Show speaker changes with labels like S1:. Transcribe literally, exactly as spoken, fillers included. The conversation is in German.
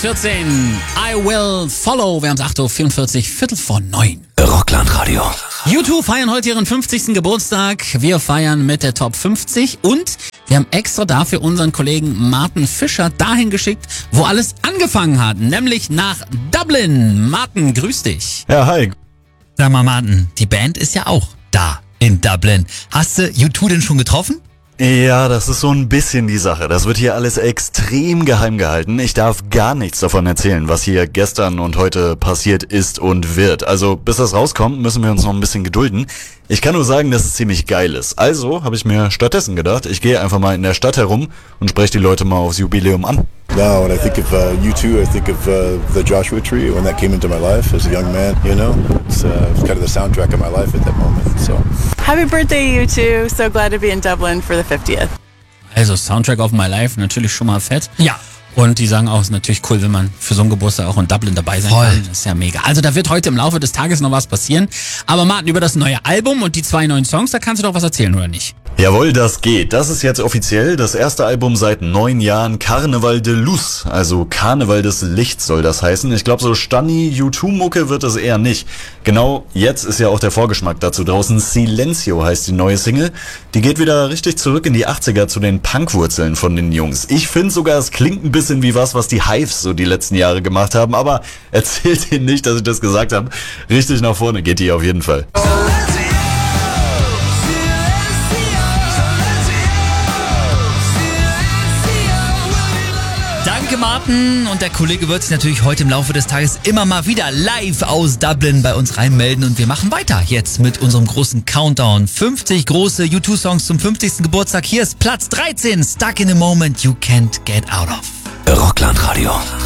S1: vierzehn. I will follow. Wir haben es acht Uhr vierundvierzig, Viertel vor neun.
S2: Rockland-Radio.
S1: U zwei feiern heute ihren fünfzigsten Geburtstag. Wir feiern mit der Top fünfzig und wir haben extra dafür unseren Kollegen Martin Fischer dahin geschickt, wo alles angefangen hat, nämlich nach Dublin. Martin, grüß dich.
S3: Ja, hi.
S2: Sag mal, Martin, die Band ist ja auch da in Dublin. Hast du U zwei denn schon getroffen?
S3: Ja, das ist so ein bisschen die Sache. Das wird hier alles extrem geheim gehalten. Ich darf gar nichts davon erzählen, was hier gestern und heute passiert ist und wird. Also bis das rauskommt, müssen wir uns noch ein bisschen gedulden. Ich kann nur sagen, dass es ziemlich geil ist. Also habe ich mir stattdessen gedacht, ich gehe einfach mal in der Stadt herum und spreche die Leute mal aufs Jubiläum an.
S4: Now, when I think of uh, U two, I think of uh, the Joshua Tree when that came into my life as a young man. You know, it's, uh, it's kind of the soundtrack of my life at that moment. So,
S5: happy birthday, U two! So glad to be in Dublin for the fiftieth.
S1: Also Soundtrack of my life, natürlich schon mal fett.
S2: Ja.
S1: Und die sagen auch, es ist natürlich cool, wenn man für so einen Geburtstag auch in Dublin dabei sein
S2: Voll.
S1: kann. Das ist ja mega. Also da wird heute im Laufe des Tages noch was passieren. Aber Martin, über das neue Album und die zwei neuen Songs, da kannst du doch was erzählen, oder nicht?
S3: Jawohl, das geht. Das ist jetzt offiziell das erste Album seit neun Jahren, Carnaval de Luz, also Karneval des Lichts soll das heißen. Ich glaube, so Stani U zwei Mucke wird es eher nicht. Genau, jetzt ist ja auch der Vorgeschmack dazu draußen. Silencio heißt die neue Single. Die geht wieder richtig zurück in die achtziger zu den Punkwurzeln von den Jungs. Ich finde sogar, es klingt ein bisschen wie was, was die Hives so die letzten Jahre gemacht haben, aber erzählt ihnen nicht, dass ich das gesagt habe. Richtig nach vorne geht die auf jeden Fall.
S2: Danke, Martin. Und der Kollege wird sich natürlich heute im Laufe des Tages immer mal wieder live aus Dublin bei uns reinmelden. Und wir machen weiter jetzt mit unserem großen Countdown. fünfzig große U zwei Songs zum fünfzigsten Geburtstag. Hier ist Platz dreizehn. Stuck in a Moment You Can't Get Out of.
S6: Rockland Radio.